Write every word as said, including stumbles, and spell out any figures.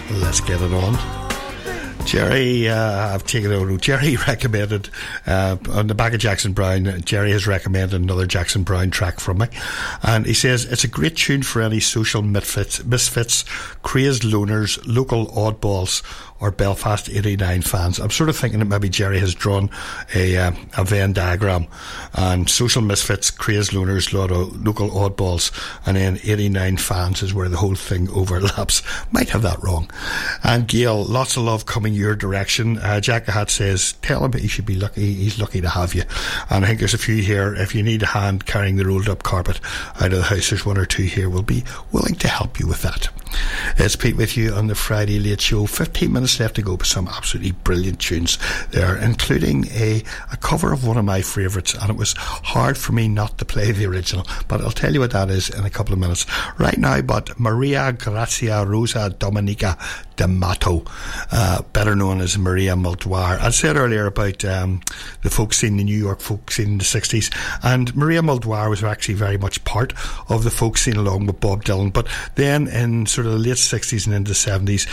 Let's get it on. Jerry, uh, I've taken it over. Jerry recommended, uh, on the back of Jackson Browne, Jerry has recommended another Jackson Browne track from me. And he says, it's a great tune for any social misfits, misfits, crazed loners, local oddballs, or Belfast eighty-nine fans. I'm sort of thinking that maybe Jerry has drawn a, uh, a Venn diagram, and social misfits, crazed loners, local oddballs, and then eighty-nine fans is where the whole thing overlaps. Might have that wrong. And Gail, lots of love coming your direction. Uh, Jack the Hat says, tell him he should be lucky, he's lucky to have you. And I think there's a few here. If you need a hand carrying the rolled up carpet out of the house, there's one or two here will be willing to help you with that. It's Pete with you on the Friday Late Show. fifteen minutes left to go, with some absolutely brilliant tunes there, including a, a cover of one of my favourites, and it was hard for me not to play the original, but I'll tell you what that is in a couple of minutes. Right now, but Maria Grazia Rosa Dominica D'Amato, uh, better known as Maria Muldaur. I said earlier about um, the folk scene, the New York folk scene in the sixties, and Maria Muldaur was actually very much part of the folk scene along with Bob Dylan, but then in sort of the late sixties and into the seventies,